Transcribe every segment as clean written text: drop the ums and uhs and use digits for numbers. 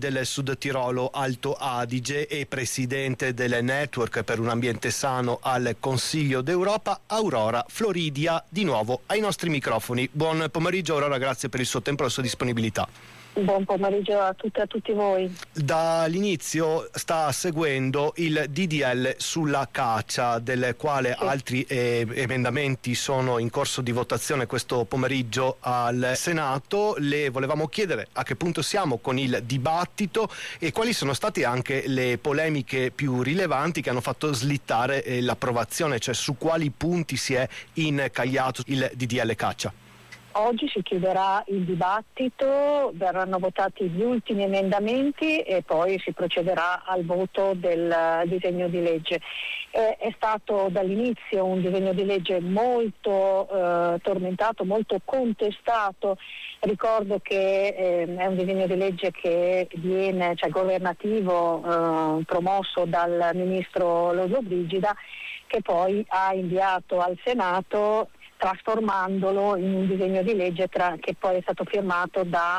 del Sud Tirolo Alto Adige e presidente del Network per un ambiente sano al Consiglio d'Europa, Aurora Floridia, di nuovo ai nostri microfoni. Buon pomeriggio Aurora, grazie per il suo tempo e la sua disponibilità. Buon pomeriggio a tutte e a tutti voi. Dall'inizio sta seguendo il DDL sulla caccia, del quale sì. Altri emendamenti sono in corso di votazione questo pomeriggio al Senato. Le volevamo chiedere a che punto siamo con il dibattito e quali sono state anche le polemiche più rilevanti che hanno fatto slittare l'approvazione, cioè su quali punti si è incagliato il DDL caccia. Oggi si chiuderà il dibattito, verranno votati gli ultimi emendamenti e poi si procederà al voto del disegno di legge. È stato dall'inizio un disegno di legge molto tormentato, molto contestato. Ricordo che è un disegno di legge che viene, governativo, promosso dal ministro Lollobrigida, che poi ha inviato al Senato, trasformandolo in un disegno di legge che poi è stato firmato dal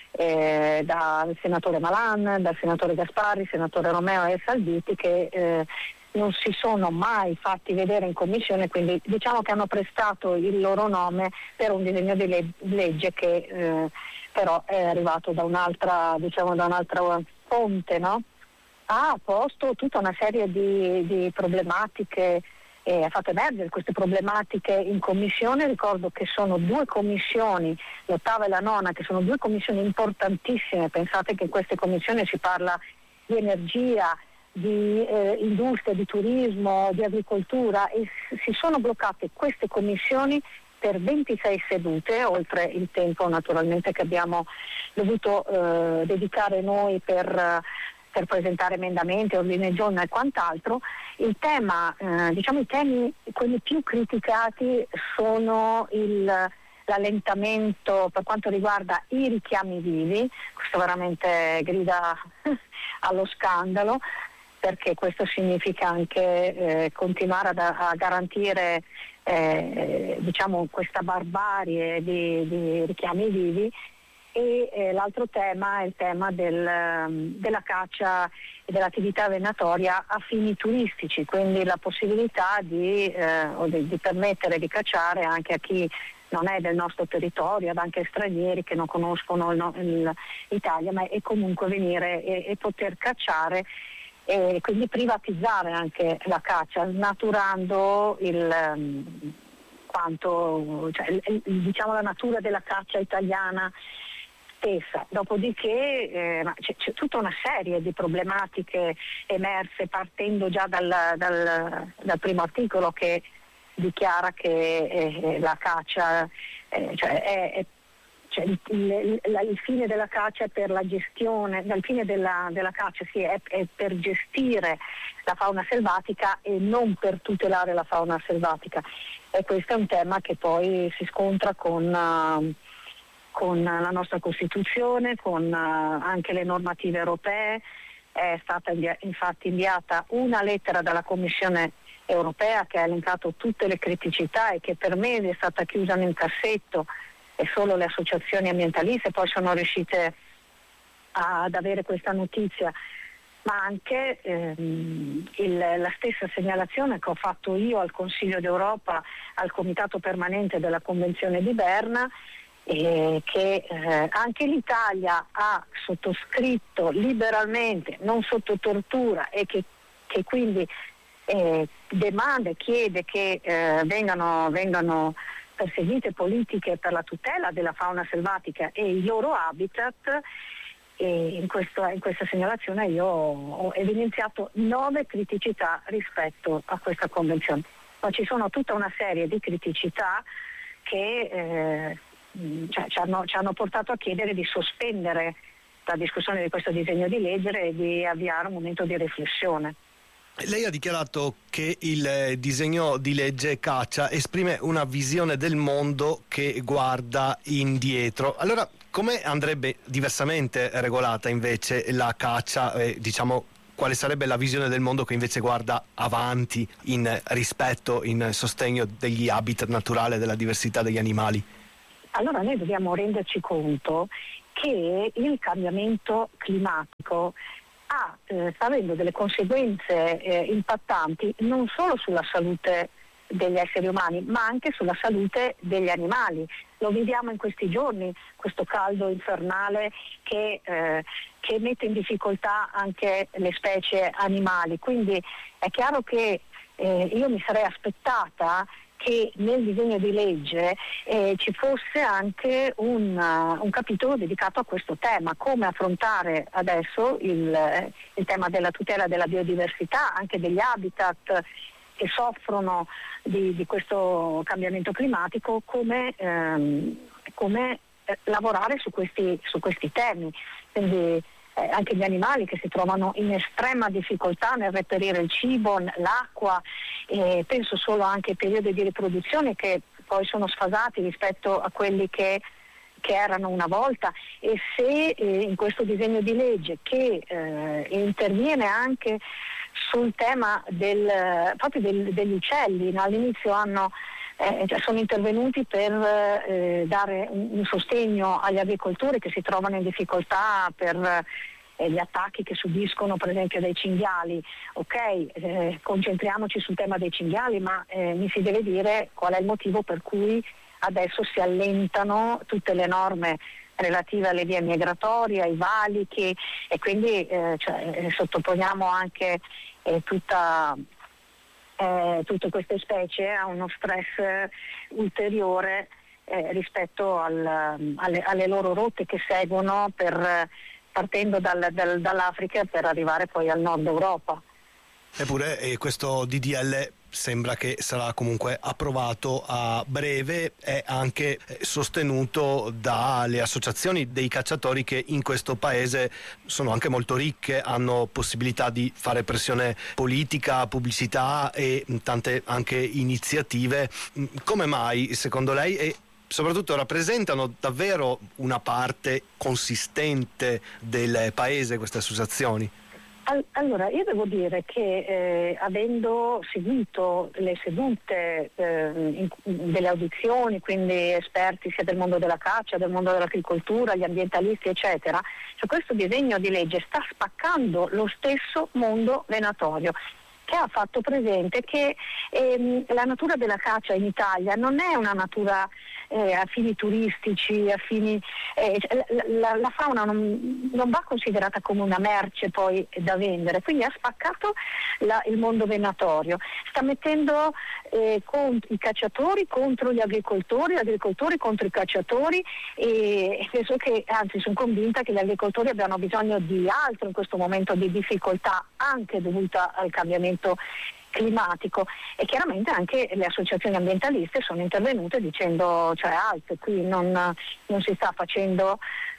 senatore Malan, dal senatore Gasparri, senatore Romeo e Salviti, che non si sono mai fatti vedere in commissione, quindi diciamo che hanno prestato il loro nome per un disegno di legge che però è arrivato da un'altra fonte, no? Ha posto tutta una serie di problematiche, ha fatto emergere queste problematiche in commissione. Ricordo che sono due commissioni, l'8ª e la 9ª, che sono due commissioni importantissime. Pensate che in queste commissioni si parla di energia, di industria, di turismo, di agricoltura, e si sono bloccate queste commissioni per 26 sedute, oltre il tempo naturalmente che abbiamo dovuto dedicare noi per presentare emendamenti, ordini del giorno e quant'altro. Il tema, i temi quelli più criticati sono l'allentamento per quanto riguarda i richiami vivi. Questo veramente grida allo scandalo, perché questo significa anche continuare a garantire questa barbarie di richiami vivi. E l'altro tema è il tema della caccia e dell'attività venatoria a fini turistici, quindi la possibilità di permettere di cacciare anche a chi non è del nostro territorio, ad anche stranieri che non conoscono l'Italia, ma è comunque venire e poter cacciare, e quindi privatizzare anche la caccia, snaturando la natura della caccia italiana stessa. Dopodiché c'è tutta una serie di problematiche emerse, partendo già dal primo articolo, che dichiara che la caccia, il fine della caccia è per la gestione, dal fine della caccia è per gestire la fauna selvatica e non per tutelare la fauna selvatica. E questo è un tema che poi si scontra con la nostra Costituzione, con anche le normative europee. È stata infatti inviata una lettera dalla Commissione europea che ha elencato tutte le criticità e che per me è stata chiusa in un cassetto, e solo le associazioni ambientaliste poi sono riuscite ad avere questa notizia. Ma anche la stessa segnalazione che ho fatto io al Consiglio d'Europa, al Comitato Permanente della Convenzione di Berna, che anche l'Italia ha sottoscritto liberalmente, non sotto tortura, e che quindi demanda e chiede che vengano perseguite politiche per la tutela della fauna selvatica e i loro habitat. E in questa segnalazione io ho evidenziato 9 criticità rispetto a questa convenzione, ma ci sono tutta una serie di criticità che ci hanno portato a chiedere di sospendere la discussione di questo disegno di legge e di avviare un momento di riflessione. Lei ha dichiarato che il disegno di legge caccia esprime una visione del mondo che guarda indietro. Allora, come andrebbe diversamente regolata invece la caccia? Quale sarebbe la visione del mondo che invece guarda avanti in rispetto, in sostegno degli habitat naturali e della diversità degli animali? Allora noi dobbiamo renderci conto che il cambiamento climatico sta avendo delle conseguenze impattanti non solo sulla salute degli esseri umani, ma anche sulla salute degli animali. Lo vediamo in questi giorni, questo caldo infernale che mette in difficoltà anche le specie animali. Quindi è chiaro che io mi sarei aspettata che nel disegno di legge ci fosse anche un capitolo dedicato a questo tema, come affrontare adesso il tema della tutela della biodiversità, anche degli habitat che soffrono di questo cambiamento climatico, come lavorare su questi temi. Quindi anche gli animali che si trovano in estrema difficoltà nel reperire il cibo, l'acqua, penso solo anche ai periodi di riproduzione che poi sono sfasati rispetto a quelli che erano una volta, e se in questo disegno di legge che interviene anche sul tema proprio degli uccelli, no? All'inizio sono intervenuti per dare un sostegno agli agricoltori che si trovano in difficoltà per gli attacchi che subiscono per esempio dai cinghiali. Concentriamoci sul tema dei cinghiali, ma mi si deve dire qual è il motivo per cui adesso si allentano tutte le norme relative alle vie migratorie, ai valichi, e quindi sottoponiamo anche tutte queste specie a uno stress ulteriore rispetto alle loro rotte che seguono partendo dall'Africa per arrivare poi al nord Europa. Eppure questo DDL sembra che sarà comunque approvato a breve e anche sostenuto dalle associazioni dei cacciatori che in questo paese sono anche molto ricche, hanno possibilità di fare pressione politica, pubblicità e tante anche iniziative. Come mai secondo lei, e soprattutto rappresentano davvero una parte consistente del paese queste associazioni? Allora, io devo dire che avendo seguito le sedute delle audizioni, quindi esperti sia del mondo della caccia, del mondo dell'agricoltura, gli ambientalisti eccetera, questo disegno di legge sta spaccando lo stesso mondo venatorio, che ha fatto presente che la natura della caccia in Italia non è una natura a fini turistici, a fini la fauna non va considerata come una merce poi da vendere, quindi ha spaccato il mondo venatorio, sta mettendo i cacciatori contro gli agricoltori contro i cacciatori, e penso che, anzi sono convinta che gli agricoltori abbiano bisogno di altro in questo momento di difficoltà anche dovuta al cambiamento climatico, e chiaramente anche le associazioni ambientaliste sono intervenute dicendo qui non si sta facendo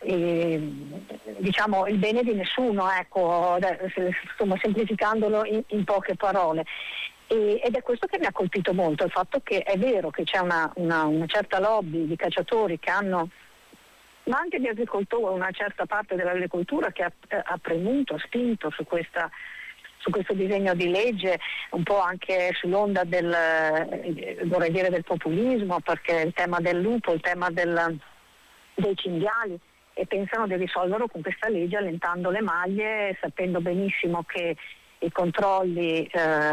il bene di nessuno, insomma, semplificandolo in poche parole. Ed è questo che mi ha colpito molto, il fatto che è vero che c'è una certa lobby di cacciatori che hanno, ma anche di agricoltori, una certa parte dell'agricoltura che ha premuto, ha spinto su questo disegno di legge, un po' anche sull'onda del populismo, perché il tema del lupo, il tema dei cinghiali, e pensano di risolverlo con questa legge allentando le maglie, sapendo benissimo che i controlli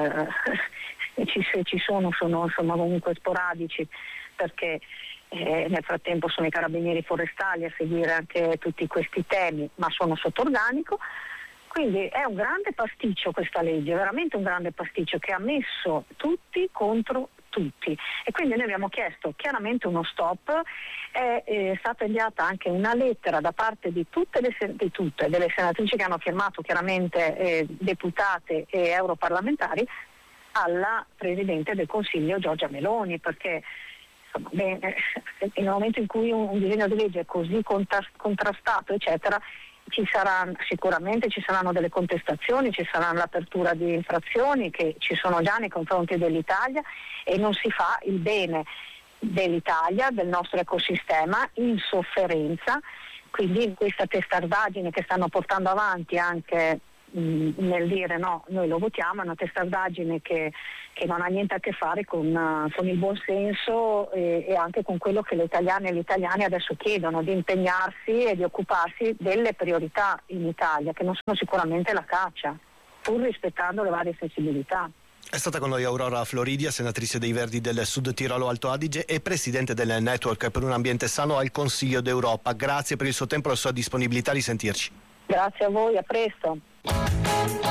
ci sono insomma comunque sporadici, perché nel frattempo sono i carabinieri forestali a seguire anche tutti questi temi, ma sono sotto organico. Quindi è un grande pasticcio questa legge, veramente un grande pasticcio che ha messo tutti contro tutti, e quindi noi abbiamo chiesto chiaramente uno stop. È stata inviata anche una lettera da parte di tutte delle senatrici che hanno firmato, chiaramente deputate e europarlamentari, alla Presidente del Consiglio Giorgia Meloni, perché nel momento in cui un disegno di legge è così contrastato eccetera, sicuramente ci saranno delle contestazioni, ci sarà l'apertura di infrazioni che ci sono già nei confronti dell'Italia, e non si fa il bene dell'Italia, del nostro ecosistema in sofferenza. Quindi in questa testardaggine che stanno portando avanti anche nel dire no, noi lo votiamo, è una testardaggine che non ha niente a che fare con il buon senso e anche con quello che le italiane e gli italiani adesso chiedono, di impegnarsi e di occuparsi delle priorità in Italia, che non sono sicuramente la caccia, pur rispettando le varie sensibilità. È stata con noi Aurora Floridia, senatrice dei Verdi del Sud Tirolo Alto Adige e presidente del Network per un ambiente sano al Consiglio d'Europa. Grazie per il suo tempo e la sua disponibilità, risentirci. Grazie a voi, a presto.